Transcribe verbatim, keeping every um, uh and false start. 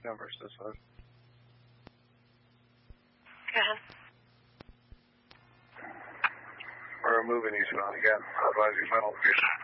numbers this one. Go ahead. We're moving eastbound again. Advise you final location.